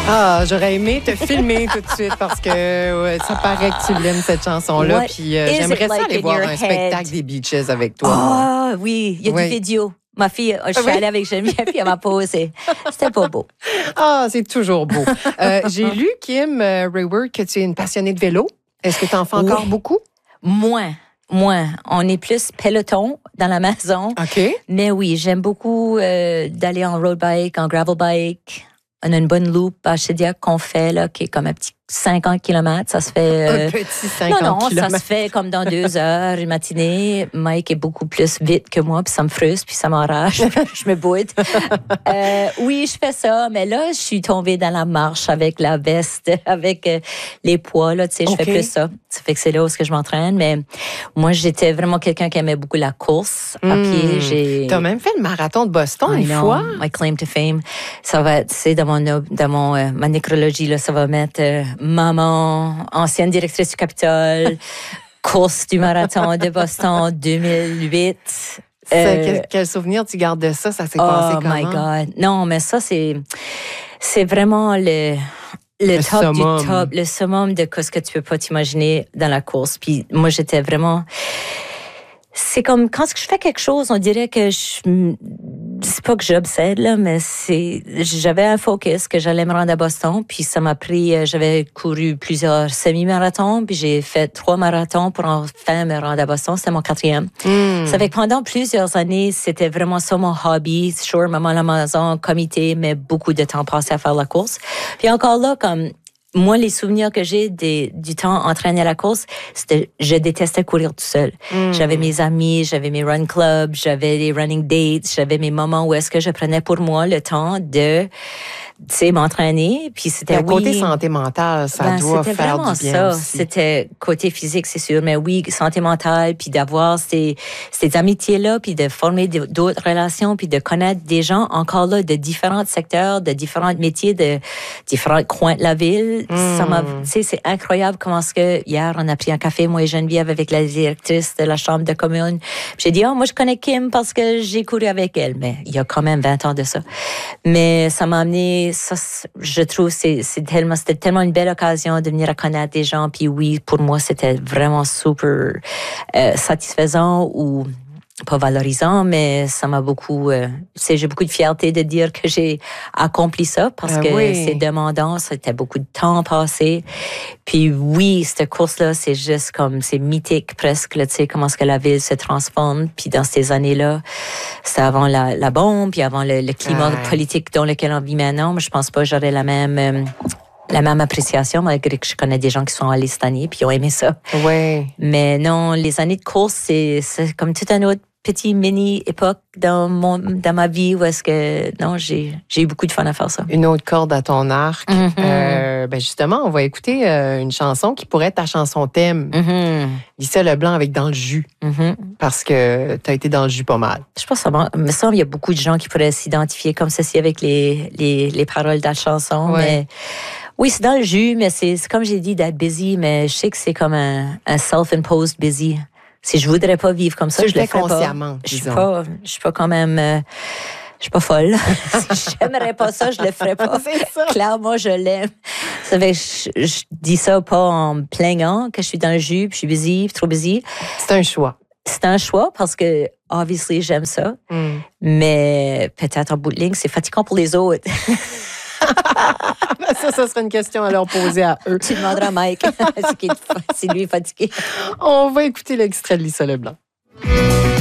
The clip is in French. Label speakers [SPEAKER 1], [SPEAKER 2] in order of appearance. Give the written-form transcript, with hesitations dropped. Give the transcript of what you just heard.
[SPEAKER 1] Ah, j'aurais aimé te filmer tout de suite parce que ça paraît que tu l'aimes, cette chanson-là.
[SPEAKER 2] What
[SPEAKER 1] Puis
[SPEAKER 2] is
[SPEAKER 1] j'aimerais
[SPEAKER 2] it
[SPEAKER 1] ça
[SPEAKER 2] like
[SPEAKER 1] aller
[SPEAKER 2] in
[SPEAKER 1] voir
[SPEAKER 2] your
[SPEAKER 1] un
[SPEAKER 2] head?
[SPEAKER 1] spectacle des Beaches avec toi.
[SPEAKER 2] Ah oui, il y a
[SPEAKER 1] Oui.
[SPEAKER 2] des vidéos. Ma fille, je suis
[SPEAKER 1] Oui.
[SPEAKER 2] allée avec Geneviève, puis elle m'a posé. C'était pas beau.
[SPEAKER 1] Ah, c'est toujours beau. J'ai lu, Kim Rayward, que tu es une passionnée de vélo. Est-ce que tu en fais encore
[SPEAKER 2] Oui.
[SPEAKER 1] beaucoup?
[SPEAKER 2] Moins. On est plus peloton dans la maison.
[SPEAKER 1] OK.
[SPEAKER 2] Mais oui, j'aime beaucoup d'aller en road bike, en gravel bike. On a une bonne loop à Chediac qu'on fait, là, qui est comme un petit 50 km. Ça se fait...
[SPEAKER 1] Un petit 50
[SPEAKER 2] non, ça
[SPEAKER 1] kilomètres.
[SPEAKER 2] se fait comme dans 2 heures, une matinée. Mike est beaucoup plus vite que moi, puis ça me frustre, puis ça m'enrage. Je me boude. Oui, je fais ça, mais là, je suis tombée dans la marche avec la veste, avec les poids, là, tu sais, je fais plus ça. Ça fait que c'est là où je m'entraîne, mais moi, j'étais vraiment quelqu'un qui aimait beaucoup la course à pied.
[SPEAKER 1] Tu as même fait le marathon de Boston une fois.
[SPEAKER 2] My claim to fame. Ça va être, c'est dans ma nécrologie, là, ça va mettre maman, ancienne directrice du Capitole, course du marathon de Boston 2008.
[SPEAKER 1] Quel souvenir tu gardes de ça? Ça s'est passé comment?
[SPEAKER 2] Oh my God. Non, mais ça, c'est vraiment le top
[SPEAKER 1] summum.
[SPEAKER 2] du top, le summum de ce que tu peux pas t'imaginer dans la course. Puis moi, j'étais vraiment... C'est comme quand je fais quelque chose, on dirait que c'est pas que j'obsède, là, mais j'avais un focus que j'allais me rendre à Boston, puis ça m'a pris, j'avais couru plusieurs semi-marathons, puis j'ai fait 3 marathons pour enfin me rendre à Boston. C'était mon 4e. Ça fait que pendant plusieurs années, c'était vraiment ça mon hobby. Sure, maman à la maison, comité, mais beaucoup de temps passé à faire la course. Puis encore là, comme moi, les souvenirs que j'ai du temps entraîné à la course, c'était, je détestais courir tout seul. J'avais mes amis, j'avais mes run clubs, j'avais les running dates, j'avais mes moments où est-ce que je prenais pour moi le temps de, tu sais, m'entraîner. Puis c'était,
[SPEAKER 1] le côté santé mentale, ça doit faire du bien aussi.
[SPEAKER 2] C'était côté physique, c'est sûr, mais oui, santé mentale, puis d'avoir ces amitiés-là, puis de former d'autres relations, puis de connaître des gens encore là de différents secteurs, de différents métiers, de différents coins de la ville. Ça m'a, tu sais, c'est incroyable comment est-ce que hier on a pris un café, moi et Geneviève, avec la directrice de la chambre de commune. J'ai dit, moi je connais Kim parce que j'ai couru avec elle, mais il y a quand même 20 ans de ça. Mais ça m'a amené, ça, je trouve, c'était tellement une belle occasion de venir à connaître des gens. Puis oui, pour moi, c'était vraiment super satisfaisant ou pas valorisant, mais ça m'a beaucoup... j'ai beaucoup de fierté de dire que j'ai accompli ça parce que c'est demandant, c'était beaucoup de temps passé. Puis oui, cette course-là, c'est juste comme... C'est mythique presque, tu sais, comment est-ce que la ville se transforme. Puis dans ces années-là, c'était avant la bombe, puis avant le climat politique dans lequel on vit maintenant. Mais je pense pas que j'aurais la même appréciation, malgré que je connais des gens qui sont allés cette année puis qui ont aimé ça.
[SPEAKER 1] Oui.
[SPEAKER 2] Mais non, les années de course, c'est comme toute une autre petite mini-époque dans ma vie où est-ce que, non, j'ai eu beaucoup de fun à faire ça.
[SPEAKER 1] Une autre corde à ton arc. Justement, on va écouter une chanson qui pourrait être ta chanson thème. Lisa Leblanc avec Dans le jus. Parce que tu as été dans le jus pas mal.
[SPEAKER 2] Je pense que me semble qu'il y a beaucoup de gens qui pourraient s'identifier comme ceci avec les paroles de la chanson.
[SPEAKER 1] Ouais.
[SPEAKER 2] Mais oui, c'est dans le jus, mais c'est comme j'ai dit d'être busy, mais je sais que c'est comme un self-imposed busy. Si je voudrais pas vivre comme ça, je le ferais
[SPEAKER 1] consciemment,
[SPEAKER 2] pas. Je suis pas quand même... je suis pas folle. Si j'aimerais pas ça, je le ferais pas.
[SPEAKER 1] C'est ça.
[SPEAKER 2] Clairement, je l'aime. Ça fait que je dis ça pas en me plaignant que je suis dans le jus, puis je suis busy, trop busy.
[SPEAKER 1] C'est un choix.
[SPEAKER 2] C'est un choix parce que, obviously, j'aime ça. Mais peut-être en bout de ligne, c'est fatigant pour les autres.
[SPEAKER 1] Ça sera une question à leur poser à eux.
[SPEAKER 2] Tu demanderas à Mike si lui est fatigué.
[SPEAKER 1] On va écouter l'extrait de Lisa Leblanc.